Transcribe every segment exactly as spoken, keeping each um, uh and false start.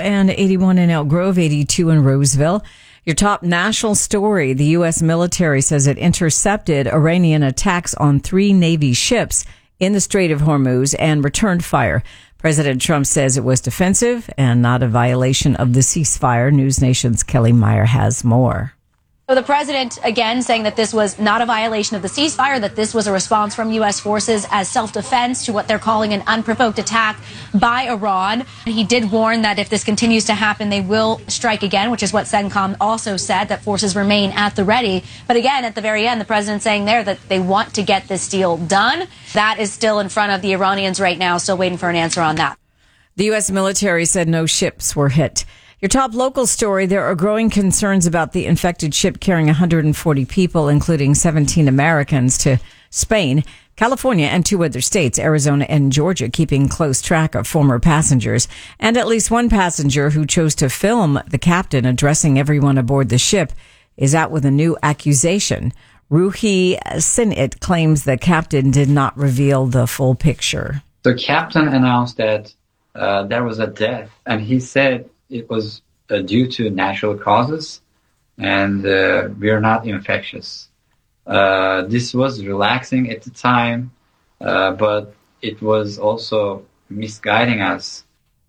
and eighty-one in Elk Grove, eighty-two in Roseville. Your top national story, the U S military says it intercepted Iranian attacks on three Navy ships in the Strait of Hormuz and returned fire. President Trump says it was defensive and not a violation of the ceasefire. News Nation's Kelly Meyer has more. So the president, again, saying that this was not a violation of the ceasefire, that this was a response from U S forces as self-defense to what they're calling an unprovoked attack by Iran. He did warn that if this continues to happen, they will strike again, which is what CENTCOM also said, that forces remain at the ready. But again, at the very end, the president saying there that they want to get this deal done. That is still in front of the Iranians right now, still waiting for an answer on that. The U S military said no ships were hit. Your top local story, there are growing concerns about the infected ship carrying one hundred forty people, including seventeen Americans, to Spain, California, and two other states, Arizona and Georgia, keeping close track of former passengers. And at least one passenger who chose to film the captain addressing everyone aboard the ship is out with a new accusation. Ruhi Sinit claims the captain did not reveal the full picture. The captain announced that uh, there was a death, and he said it was uh, due to natural causes, and uh, we are not infectious. Uh, this was relaxing at the time, uh, but it was also misguiding us.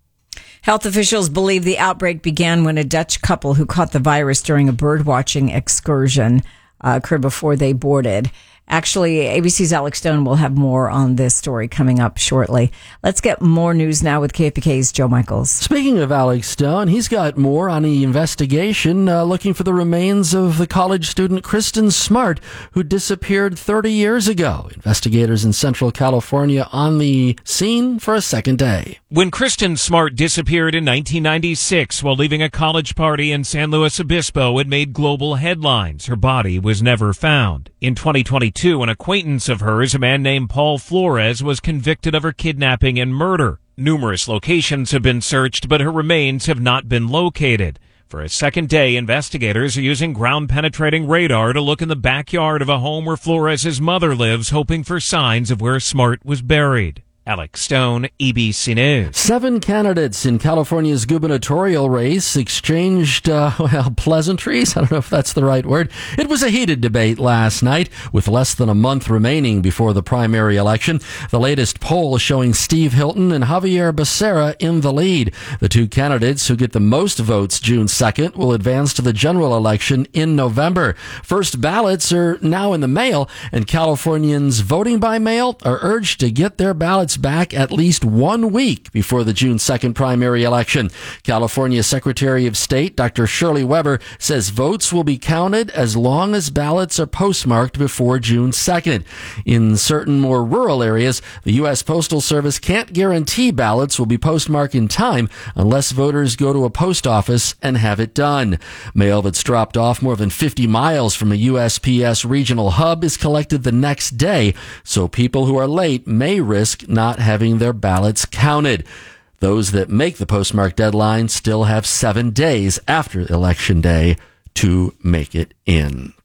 Health officials believe the outbreak began when a Dutch couple who caught the virus during a bird-watching excursion uh, occurred before they boarded. Actually, A B C's Alex Stone will have more on this story coming up shortly. Let's get more news now with K F B K's Joe Michaels. Speaking of Alex Stone, he's got more on the investigation uh, looking for the remains of the college student Kristen Smart, who disappeared thirty years ago. Investigators in Central California on the scene for a second day. When Kristen Smart disappeared in nineteen ninety-six while leaving a college party in San Luis Obispo, it made global headlines. Her body was never found. In twenty twenty-two, an acquaintance of hers, a man named Paul Flores, was convicted of her kidnapping and murder. Numerous locations have been searched, but her remains have not been located. For a second day, investigators are using ground-penetrating radar to look in the backyard of a home where Flores' mother lives, hoping for signs of where Smart was buried. Alex Stone, A B C News. Seven candidates in California's gubernatorial race exchanged, uh, well, pleasantries. I don't know if that's the right word. It was a heated debate last night with less than a month remaining before the primary election. The latest poll showing Steve Hilton and Javier Becerra in the lead. The two candidates who get the most votes June second will advance to the general election in November. First ballots are now in the mail, and Californians voting by mail are urged to get their ballots back at least one week before the June second primary election. California Secretary of State Doctor Shirley Weber says votes will be counted as long as ballots are postmarked before June second. In certain more rural areas, the U S Postal Service can't guarantee ballots will be postmarked in time unless voters go to a post office and have it done. Mail that's dropped off more than fifty miles from a U S P S regional hub is collected the next day, so people who are late may risk not not having their ballots counted. Those that make the postmark deadline still have seven days after Election Day to make it in.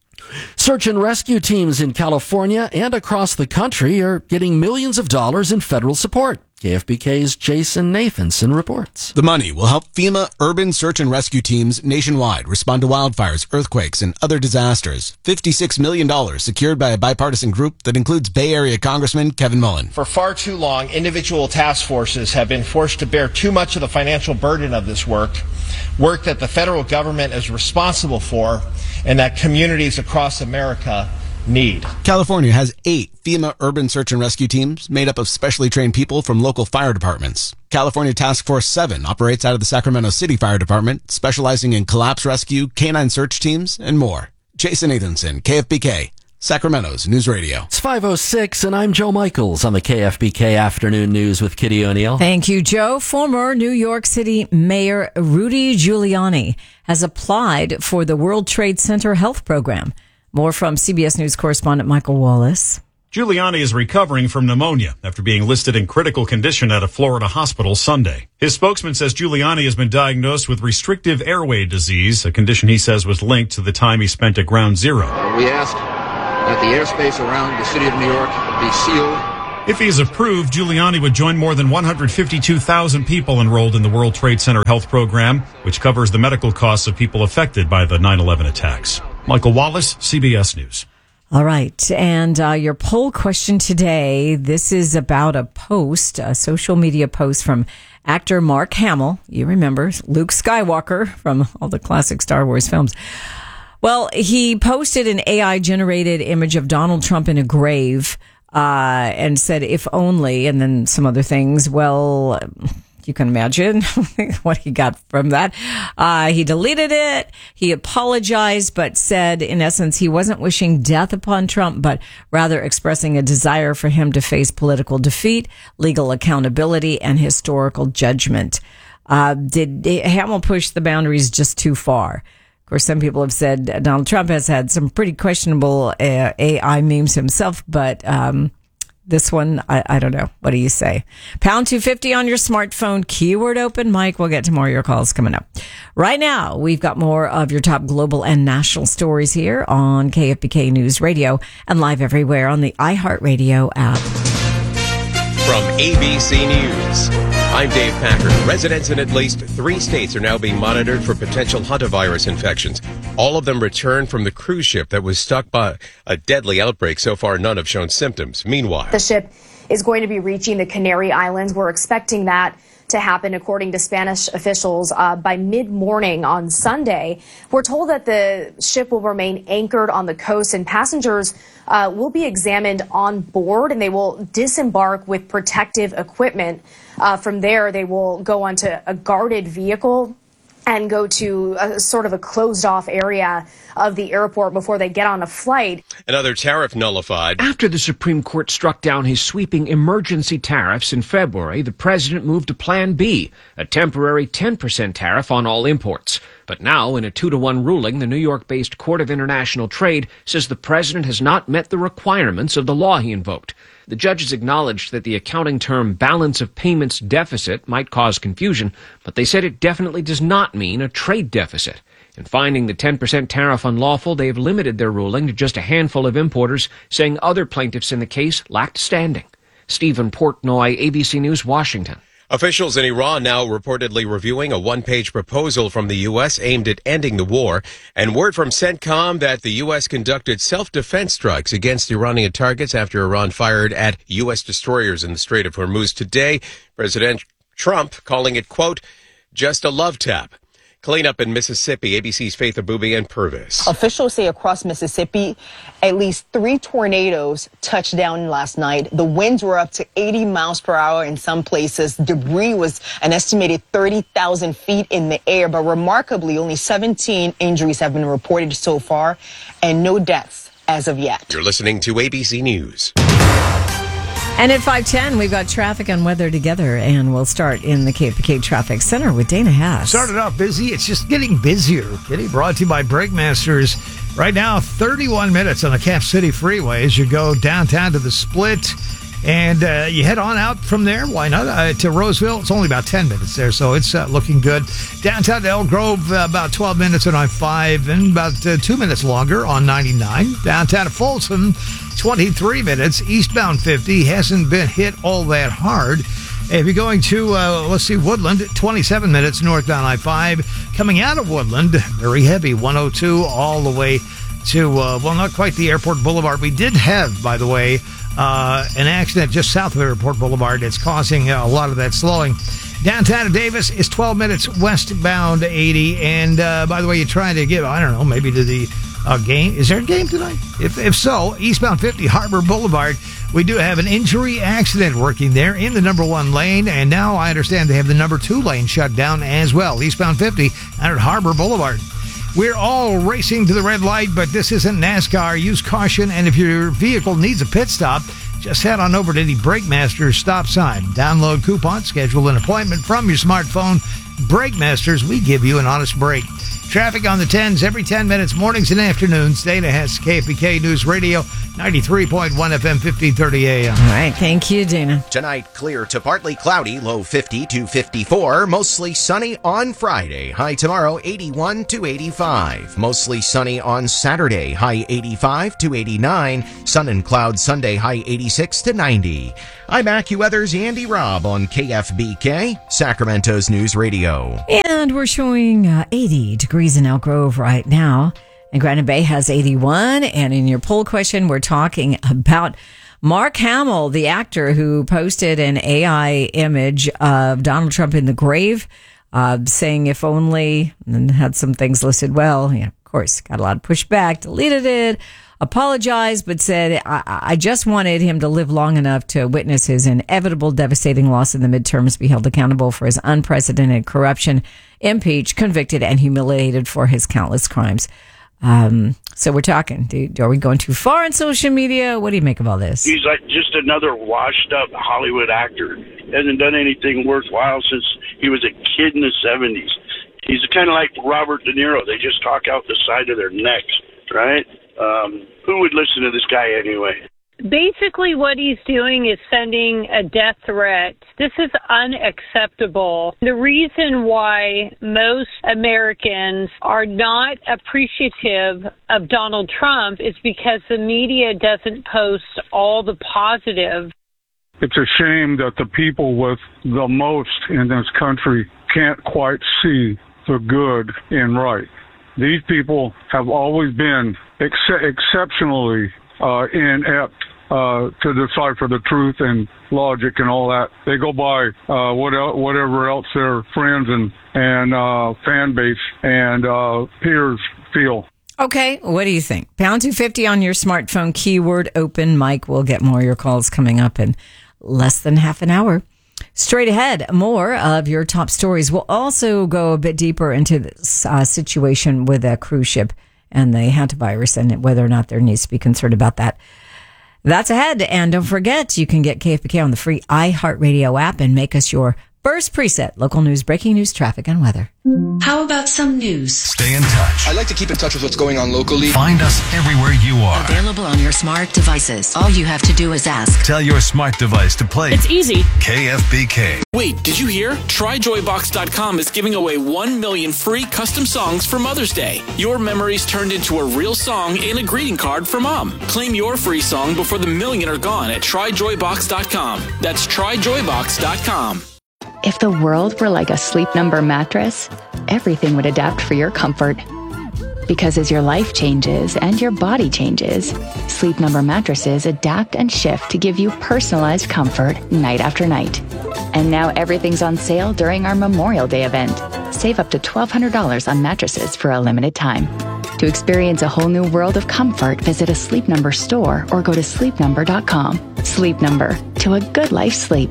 Search and rescue teams in California and across the country are getting millions of dollars in federal support. K F B K's Jason Nathanson reports. The money will help FEMA urban search and rescue teams nationwide respond to wildfires, earthquakes, and other disasters. fifty-six million dollars secured by a bipartisan group that includes Bay Area Congressman Kevin Mullen. For far too long, individual task forces have been forced to bear too much of the financial burden of this work, work that the federal government is responsible for and that communities across America need. California has eight FEMA urban search and rescue teams made up of specially trained people from local fire departments. California Task Force seven operates out of the Sacramento City Fire Department, specializing in collapse rescue, canine search teams, and more. Jason Nathanson, K F B K, Sacramento's News Radio. It's five oh six, and I'm Joe Michaels on the K F B K Afternoon News with Kitty O'Neill. Thank you, Joe. Former New York City Mayor Rudy Giuliani has applied for the World Trade Center Health Program. More from C B S News correspondent Michael Wallace. Giuliani is recovering from pneumonia after being listed in critical condition at a Florida hospital Sunday. His spokesman says Giuliani has been diagnosed with restrictive airway disease, a condition he says was linked to the time he spent at Ground Zero. We asked that the airspace around the city of New York be sealed If he is approved, Giuliani would join more than one hundred fifty-two thousand people enrolled in the World Trade Center Health Program, which covers the medical costs of people affected by the nine eleven attacks. Michael Wallace, C B S News. All right. And uh, your poll question today, this is about a post, a social media post from actor Mark Hamill. You remember Luke Skywalker from all the classic Star Wars films. Well, he posted an A I-generated image of Donald Trump in a grave uh, and said, if only, and then some other things. Well, you can imagine what he got from that. Uh, he deleted it. He apologized, but said, in essence, he wasn't wishing death upon Trump, but rather expressing a desire for him to face political defeat, legal accountability, and historical judgment. Uh, did, did Hamill push the boundaries just too far? Of course, some people have said Donald Trump has had some pretty questionable uh, A I memes himself, but um, this one, I, I don't know. What do you say? Pound two fifty on your smartphone, keyword open mic. We'll get to more of your calls coming up. Right now, we've got more of your top global and national stories here on K F B K News Radio and live everywhere on the iHeartRadio app. From A B C News, I'm Dave Packer. Residents in at least three states are now being monitored for potential hantavirus infections. All of them returned from the cruise ship that was struck by a deadly outbreak. So far, none have shown symptoms. Meanwhile, the ship is going to be reaching the Canary Islands. We're expecting that to happen, according to Spanish officials, uh, by mid-morning on Sunday. We're told that the ship will remain anchored on the coast and passengers uh, will be examined on board and they will disembark with protective equipment. Uh, from there, they will go onto a guarded vehicle and go to a sort of a closed-off area of the airport before they get on a flight. Another tariff nullified. After the Supreme Court struck down his sweeping emergency tariffs in February, the president moved to Plan B, a temporary ten percent tariff on all imports. But now, in a two to one ruling, the New York-based Court of International Trade says the president has not met the requirements of the law he invoked. The judges acknowledged that the accounting term balance of payments deficit might cause confusion, but they said it definitely does not mean a trade deficit. In finding the ten percent tariff unlawful, they have limited their ruling to just a handful of importers, saying other plaintiffs in the case lacked standing. Stephen Portnoy, A B C News, Washington. Officials in Iran now reportedly reviewing a one-page proposal from the U S aimed at ending the war, and word from CENTCOM that the U S conducted self-defense strikes against Iranian targets after Iran fired at U S destroyers in the Strait of Hormuz today. President Trump calling it, quote, just a love tap. Cleanup in Mississippi, A B C's Faith Abubi and Purvis. Officials say across Mississippi, at least three tornadoes touched down last night. The winds were up to eighty miles per hour in some places. Debris was an estimated thirty thousand feet in the air, but remarkably, only seventeen injuries have been reported so far and no deaths as of yet. You're listening to A B C News. And at five ten, we've got traffic and weather together, and we'll start in the K F B K Traffic Center with Dana Haas. Started off busy. It's just getting busier. Getting brought to you by Breakmasters. Right now, thirty-one minutes on the Cap City Freeway as you go downtown to the Split. And uh, you head on out from there. Why not? Uh, to Roseville. It's only about ten minutes there, so it's uh, looking good. Downtown to Elk Grove, uh, about twelve minutes on I five, and about uh, two minutes longer on ninety-nine. Downtown to Folsom, twenty-three minutes. Eastbound fifty hasn't been hit all that hard. If you're going to, uh, let's see, Woodland, twenty-seven minutes northbound I five. Coming out of Woodland, very heavy, one oh two all the way to, uh, well, not quite the Airport Boulevard. We did have, by the way, uh, an accident just south of Airport Boulevard. It's causing uh, a lot of that slowing. Downtown to Davis is twelve minutes westbound eighty. And, uh, by the way, you're trying to get, I don't know, maybe to the uh, game. Is there a game tonight? If, if so, eastbound fifty Harbor Boulevard. We do have an injury accident working there in the number one lane, and now I understand they have the number two lane shut down as well. Eastbound fifty out at Harbor Boulevard. We're all racing to the red light, but this isn't NASCAR. Use caution, and if your vehicle needs a pit stop, just head on over to the Breakmasters stop sign. Download coupon, schedule an appointment from your smartphone. Breakmasters, we give you an honest break. Traffic on the tens every ten minutes, mornings and afternoons. Dana has K F B K News Radio, ninety-three point one F M, fifteen thirty A M. All right, thank you, Dana. Tonight, clear to partly cloudy, low fifty to fifty-four. Mostly sunny on Friday. High tomorrow, eighty-one to eighty-five. Mostly sunny on Saturday. High eighty-five to eighty-nine. Sun and clouds Sunday, high eighty-six to ninety. I'm AccuWeather's Andy Robb on K F B K, Sacramento's News Radio. And we're showing uh, eighty degrees in Elk Grove right now. And Granite Bay has eighty-one. And in your poll question, we're talking about Mark Hamill, the actor who posted an A I image of Donald Trump in the grave, uh, saying if only, and had some things listed. Well, yeah, of course, got a lot of pushback, deleted it, apologized, but said, I, I just wanted him to live long enough to witness his inevitable devastating loss in the midterms, be held accountable for his unprecedented corruption, impeached, convicted, and humiliated for his countless crimes. Um, so we're talking, do, are we going too far in social media? What do you make of all this? He's like just another washed up Hollywood actor. Hasn't done anything worthwhile since he was a kid in the seventies. He's kind of like Robert De Niro. They just talk out the side of their necks, right? Um, who would listen to this guy anyway? Basically, what he's doing is sending a death threat. This is unacceptable. The reason why most Americans are not appreciative of Donald Trump is because the media doesn't post all the positive. It's a shame that the people with the most in this country can't quite see the good and right. These people have always been ex- exceptionally uh, inept uh, to decipher the truth and logic and all that. They go by uh, what el- whatever else their friends and, and uh, fan base and uh, peers feel. Okay, what do you think? Pound two fifty on your smartphone, keyword open mic. We'll get more of your calls coming up in less than half an hour. Straight ahead, more of your top stories. We'll also go a bit deeper into this uh, situation with a cruise ship and the hantavirus and whether or not there needs to be concern about that. That's ahead. And don't forget, you can get K F B K on the free iHeartRadio app and make us your first preset. Local news, breaking news, traffic, and weather. How about some news? Stay in touch. I like to keep in touch with what's going on locally. Find us everywhere you are. Available on your smart devices. All you have to do is ask. Tell your smart device to play. It's easy. K F B K. Wait, did you hear? Try Joy Box dot com is giving away one million free custom songs for Mother's Day. Your memories turned into a real song and a greeting card for Mom. Claim your free song before the million are gone at Try Joy Box dot com. That's Try Joy Box dot com. If the world were like a Sleep Number mattress, everything would adapt for your comfort. Because as your life changes and your body changes, Sleep Number mattresses adapt and shift to give you personalized comfort night after night. And now everything's on sale during our Memorial Day event. Save up to twelve hundred dollars on mattresses for a limited time. To experience a whole new world of comfort, visit a Sleep Number store or go to sleep number dot com. Sleep Number, to a good life sleep.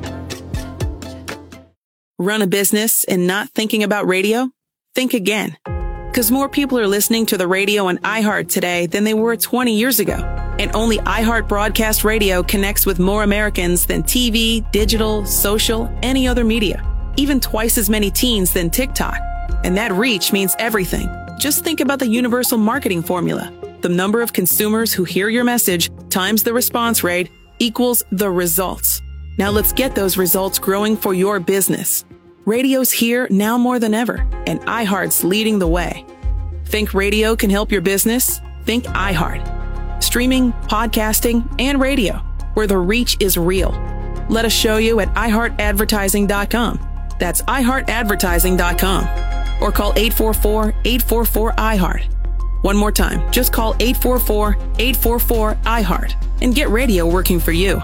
Run a business and not thinking about radio? Think again. Because more people are listening to the radio on iHeart today than they were twenty years ago. And only iHeart Broadcast Radio connects with more Americans than T V, digital, social, any other media. Even twice as many teens than TikTok. And that reach means everything. Just think about the universal marketing formula. The number of consumers who hear your message times the response rate equals the results. Now let's get those results growing for your business. Radio's here now more than ever, and iHeart's leading the way. Think radio can help your business? Think iHeart. Streaming, podcasting, and radio, where the reach is real. Let us show you at i heart advertising dot com. That's i heart advertising dot com. Or call eight four four, eight four four, I heart. One more time, just call eight four four, eight four four, I heart and get radio working for you.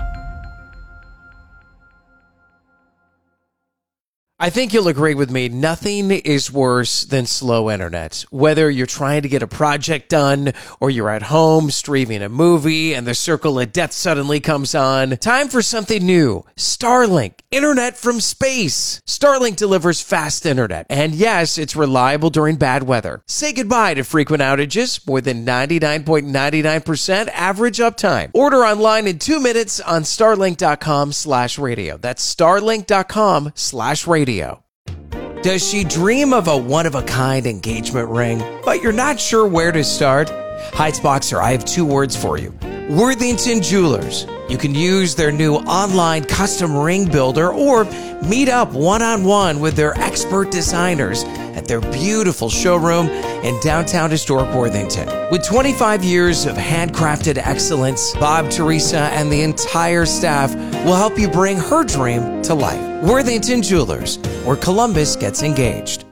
I think you'll agree with me, nothing is worse than slow internet. Whether you're trying to get a project done or you're at home streaming a movie and the circle of death suddenly comes on, time for something new. Starlink, internet from space. Starlink delivers fast internet, and yes, it's reliable during bad weather. Say goodbye to frequent outages, more than ninety-nine point nine nine percent average uptime. Order online in two minutes on starlink dot com slash radio. That's starlink dot com slash radio. Does she dream of a one-of-a-kind engagement ring, but you're not sure where to start? Heights Boxer, I have two words for you. Worthington Jewelers. You can use their new online custom ring builder or meet up one-on-one with their expert designers at their beautiful showroom in downtown historic Worthington. With twenty-five years of handcrafted excellence, Bob, Teresa, and the entire staff will help you bring her dream to life. Worthington Jewelers, where Columbus gets engaged.